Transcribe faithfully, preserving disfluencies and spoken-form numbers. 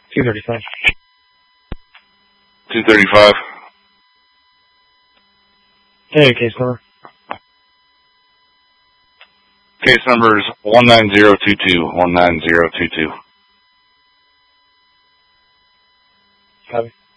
two thirty-five. two thirty-five. Hey, case number. Case number is one nine zero two two. one nine zero two two. Copy.